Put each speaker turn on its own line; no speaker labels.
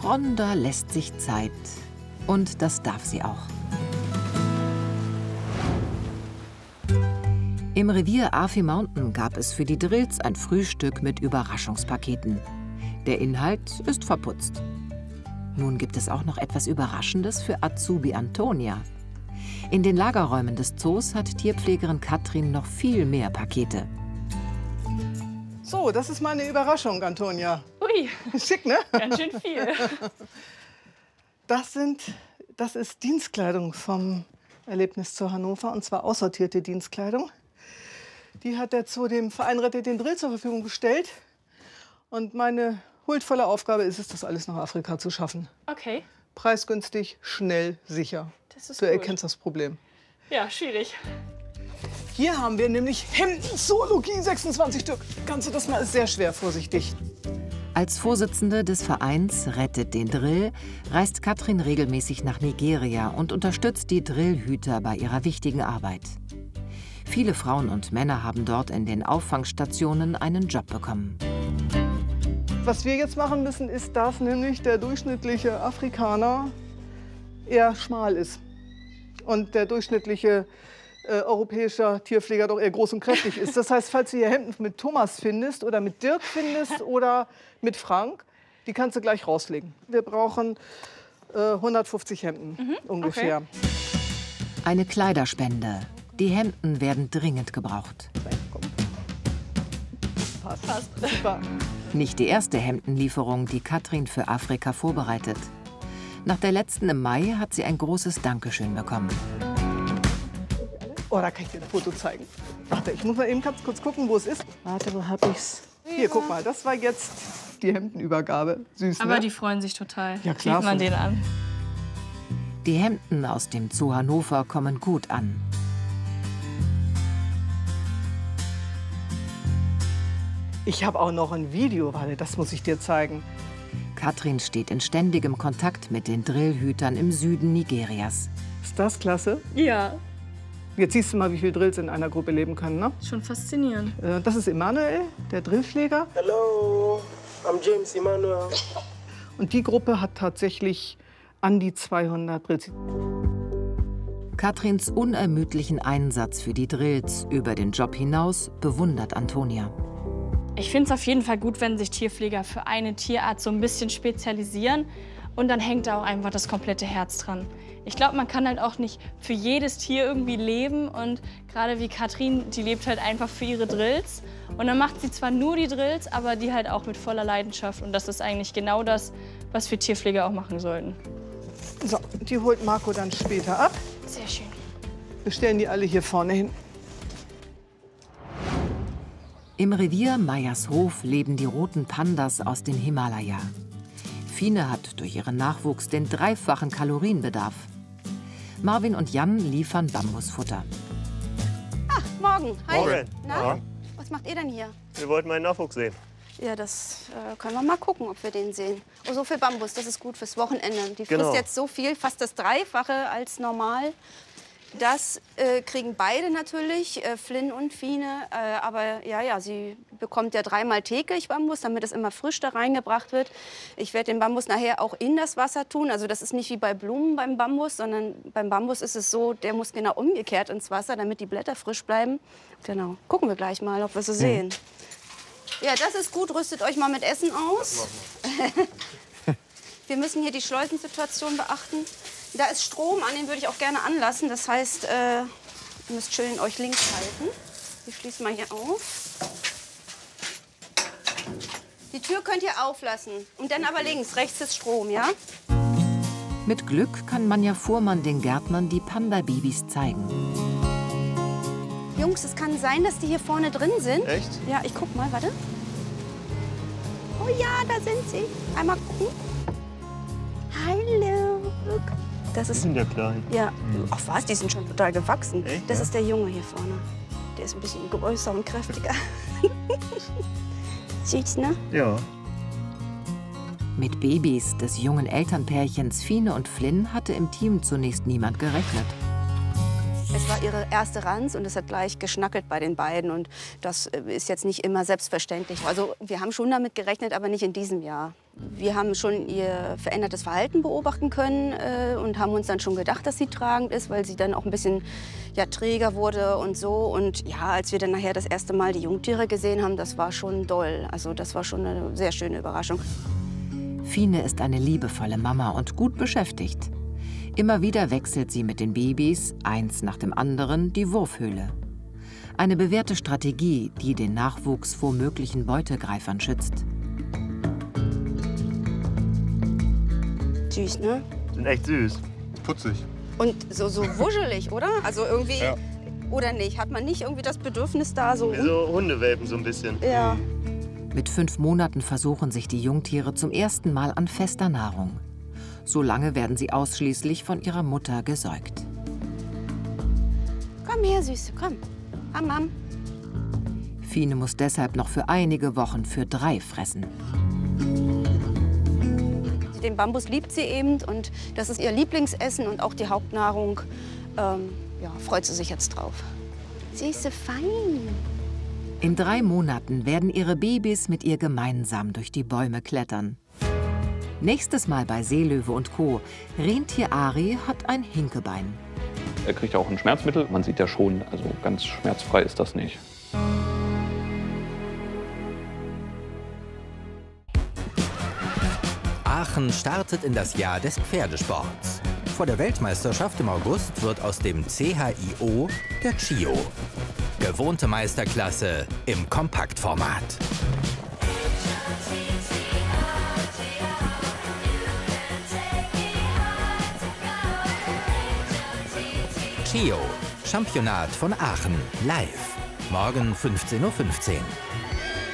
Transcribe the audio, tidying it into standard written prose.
Rhonda lässt sich Zeit. Und das darf sie auch. Im Revier Afi Mountain gab es für die Drills ein Frühstück mit Überraschungspaketen. Der Inhalt ist verputzt. Nun gibt es auch noch etwas Überraschendes für Azubi Antonia. In den Lagerräumen des Zoos hat Tierpflegerin Katrin noch viel mehr Pakete.
So, das ist meine Überraschung, Antonia.
Ui,
schick, ne?
Ganz schön viel.
Das ist Dienstkleidung vom Erlebnis Zoo Hannover, und zwar aussortierte Dienstkleidung. Die hat der Zoo dem Verein Rettet den Drill zur Verfügung gestellt. Und meine huldvolle Aufgabe ist es, das alles nach Afrika zu schaffen.
Okay.
Preisgünstig, schnell, sicher.
Das ist
du
gut.
erkennst das Problem.
Ja, schwierig.
Hier haben wir nämlich Hemden Zoologie, 26 Stück. Kannst du das mal, ist sehr schwer, vorsichtig.
Als Vorsitzende des Vereins Rettet den Drill reist Katrin regelmäßig nach Nigeria und unterstützt die Drillhüter bei ihrer wichtigen Arbeit. Viele Frauen und Männer haben dort in den Auffangstationen einen Job bekommen.
Was wir jetzt machen müssen, ist, dass nämlich der durchschnittliche Afrikaner eher schmal ist und der durchschnittliche europäischer Tierpfleger doch eher groß und kräftig ist. Das heißt, falls du hier Hemden mit Thomas findest oder mit Dirk findest oder mit Frank, die kannst du gleich rauslegen. Wir brauchen 150 Hemden ungefähr.
Okay.
Eine Kleiderspende. Die Hemden werden dringend gebraucht.
Passt. Super.
Nicht die erste Hemdenlieferung, die Katrin für Afrika vorbereitet. Nach der letzten im Mai hat sie ein großes Dankeschön bekommen.
Oh, da kann ich dir ein Foto zeigen. Warte, ich muss mal eben ganz kurz gucken, wo es ist. Warte, wo hab ich's? Hier, guck mal, das war jetzt die Hemdenübergabe. Süß,
Aber
ne?
die freuen sich total.
Ja, klar.
Sieht man denen an.
Die Hemden aus dem Zoo Hannover kommen gut an.
Ich habe auch noch ein Video, warte, das muss ich dir zeigen.
Katrin steht in ständigem Kontakt mit den Drillhütern im Süden Nigerias.
Ist das klasse?
Ja,
Jetzt siehst du mal, wie viele Drills in einer Gruppe leben können, ne?
schon faszinierend.
Das ist Emanuel, der Drillpfleger.
Hello, I'm James Emmanuel.
Und die Gruppe hat tatsächlich an die 200 Drills.
Katrins unermüdlichen Einsatz für die Drills über den Job hinaus bewundert Antonia.
Ich finde es auf jeden Fall gut, wenn sich Tierpfleger für eine Tierart so ein bisschen spezialisieren. Und dann hängt da auch einfach das komplette Herz dran. Ich glaube, man kann halt auch nicht für jedes Tier irgendwie leben. Und gerade wie Katrin, die lebt halt einfach für ihre Drills. Und dann macht sie zwar nur die Drills, aber die halt auch mit voller Leidenschaft. Und das ist eigentlich genau das, was wir Tierpfleger auch machen sollten.
So, die holt Marco dann später ab.
Sehr schön.
Wir stellen die alle hier vorne hin.
Im Revier Meyershof leben die roten Pandas aus den Himalaya. Fine hat durch ihren Nachwuchs den dreifachen Kalorienbedarf. Marvin und Jan liefern Bambusfutter.
Ah, morgen. Hi.
Morgen.
Na?
Ja.
Was macht ihr denn hier?
Wir wollten meinen Nachwuchs sehen.
Ja, das können wir mal gucken, ob wir den sehen. Oh, so viel Bambus, das ist gut fürs Wochenende. Die frisst
Genau.
jetzt so viel, fast das Dreifache als normal. Das kriegen beide natürlich, Flynn und Fine. Aber ja, sie bekommt ja 3-mal täglich Bambus, damit es immer frisch da reingebracht wird. Ich werde den Bambus nachher auch in das Wasser tun. Also das ist nicht wie bei Blumen beim Bambus, sondern beim Bambus ist es so, der muss genau umgekehrt ins Wasser, damit die Blätter frisch bleiben. Genau, gucken wir gleich mal, ob wir so sehen. Ja, das ist gut. Rüstet euch mal mit Essen aus. Wir müssen hier die Schleusensituation beachten. Da ist Strom an, den würde ich auch gerne anlassen. Das heißt, ihr müsst schön euch links halten. Wir schließen mal hier auf. Die Tür könnt ihr auflassen. Und dann aber links. Rechts ist Strom, ja?
Mit Glück kann Manja Fuhrmann den Gärtnern die Panda-Babys zeigen.
Jungs, es kann sein, dass die hier vorne drin sind.
Echt?
Ja, ich guck mal, warte. Oh ja, da sind sie. Einmal gucken. Hallo. Look. Das
Die
ist,
sind ja klein.
ja. Ach was, die sind schon total gewachsen.
Echt,
Das
ja?
ist der Junge hier vorne. Der ist ein bisschen größer und kräftiger. Süß, ne?
Ja.
Mit Babys des jungen Elternpärchens Fine und Flynn hatte im Team zunächst niemand gerechnet.
Es war ihre erste Ranz und es hat gleich geschnackelt bei den beiden. Und das ist jetzt nicht immer selbstverständlich. Also wir haben schon damit gerechnet, aber nicht in diesem Jahr. Wir haben schon ihr verändertes Verhalten beobachten können und haben uns dann schon gedacht, dass sie tragend ist, weil sie dann auch ein bisschen träger wurde und so. Und ja, als wir dann nachher das erste Mal die Jungtiere gesehen haben, das war schon doll. Also das war schon eine sehr schöne Überraschung.
Fine ist eine liebevolle Mama und gut beschäftigt. Immer wieder wechselt sie mit den Babys, eins nach dem anderen, die Wurfhöhle. Eine bewährte Strategie, die den Nachwuchs vor möglichen Beutegreifern schützt.
Süß, ne?
Sind echt süß.
Putzig.
Und so wuschelig, oder? Also irgendwie, oder nicht? Hat man nicht irgendwie das Bedürfnis da so?
Wie so Hundewelpen so ein bisschen.
Ja.
Mit 5 Monaten versuchen sich die Jungtiere zum ersten Mal an fester Nahrung. So lange werden sie ausschließlich von ihrer Mutter gesäugt.
Komm her, Süße, komm. Mam.
Fine muss deshalb noch für einige Wochen für 3 fressen.
Den Bambus liebt sie eben und das ist ihr Lieblingsessen und auch die Hauptnahrung. Freut sie sich jetzt drauf. Sie ist so fein.
In 3 Monaten werden ihre Babys mit ihr gemeinsam durch die Bäume klettern. Nächstes Mal bei Seelöwe und Co. Rentier Ari hat ein Hinkebein.
Er kriegt auch ein Schmerzmittel. Man sieht ja schon, also ganz schmerzfrei ist das nicht.
Aachen startet in das Jahr des Pferdesports. Vor der Weltmeisterschaft im August wird aus dem CHIO der CHIO. Gewohnte Meisterklasse im Kompaktformat. CHIO, Championat von Aachen, live. Morgen 15:15 Uhr.